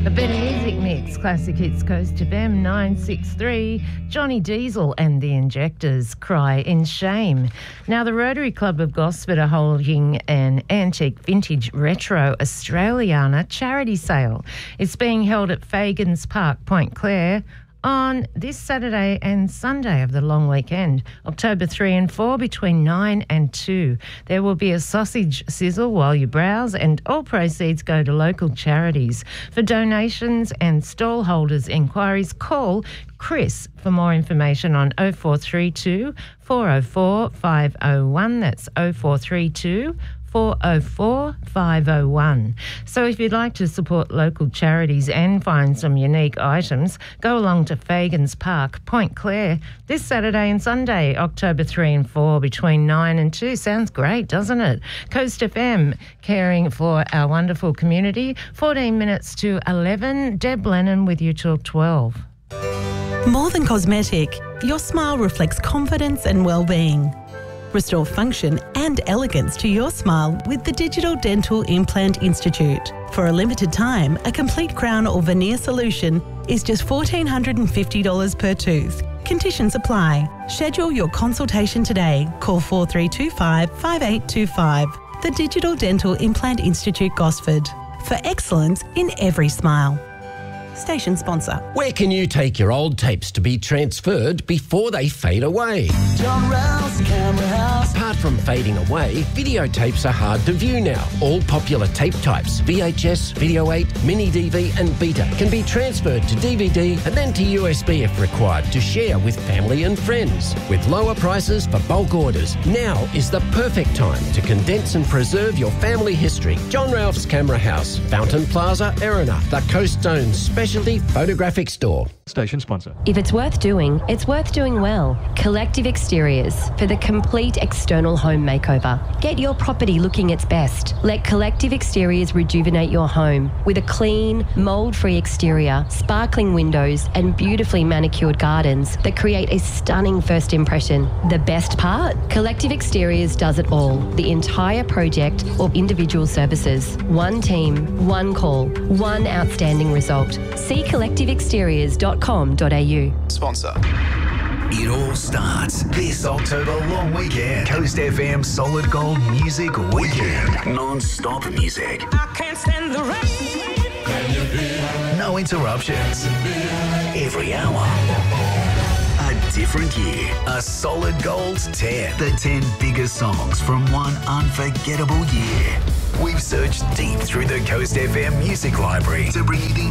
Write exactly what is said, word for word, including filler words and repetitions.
A better music mix, Classic Hits Coast F M nine six three, Johnny Diesel and the Injectors, Cry in Shame. Now, the Rotary Club of Gosford are holding an antique vintage retro Australiana charity sale. It's being held at Fagans Park, Point Clare, on this Saturday and Sunday of the long weekend, October three and four, between nine and two. There will be a sausage sizzle while you browse, and all proceeds go to local charities. For donations and stall holders' inquiries, call Chris for more information on oh four three two, four oh four, five oh one. That's oh four three two, four oh four, five oh one. So if you'd like to support local charities and find some unique items, go along to Fagans Park, Point Clare, this Saturday and Sunday, October three and four, between nine and two. Sounds great, doesn't it? Coast F M, caring for our wonderful community. fourteen minutes to eleven. Deb Lennon with you till twelve. More than cosmetic, your smile reflects confidence and well-being. Restore function and elegance to your smile with the Digital Dental Implant Institute. For a limited time, a complete crown or veneer solution is just one thousand four hundred fifty dollars per tooth. Conditions apply. Schedule your consultation today. Call four three two five, five eight two five. The Digital Dental Implant Institute, Gosford. For excellence in every smile. Station sponsor. Where can you take your old tapes to be transferred before they fade away? John Ralph's Camera House. Apart from fading away, videotapes are hard to view now. All popular tape types, V H S, Video eight, Mini D V and Beta, can be transferred to D V D and then to U S B if required to share with family and friends. With lower prices for bulk orders, now is the perfect time to condense and preserve your family history. John Ralph's Camera House, Fountain Plaza, Erina, the Coast Zone's specialty photographic store. Station sponsor. If it's worth doing, it's worth doing well. Collective Exteriors, for the complete external home makeover. Get your property looking its best. Let Collective Exteriors rejuvenate your home with a clean, mould-free exterior, sparkling windows and beautifully manicured gardens that create a stunning first impression. The best part? Collective Exteriors does it all. The entire project or individual services. One team, one call, one outstanding result. See collective exteriors dot com dot a u. Sponsor. It all starts this October long weekend. Coast F M Solid Gold Music Weekend. Non-stop music. I can't stand the rain. No interruptions. Every hour. A different year. A Solid Gold's ten. The ten biggest songs from one unforgettable year. We've searched deep through the Coast F M music library to bring you the